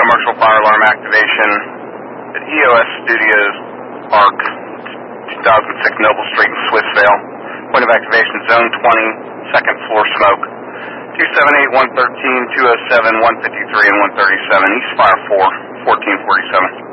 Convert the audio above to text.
commercial fire alarm activation at EOS Studios Park, 2006 Noble Street in Swissvale. Point of activation, Zone 20, second floor smoke. 278, 113, 207, 153, and 137. East Fire 4, 1447.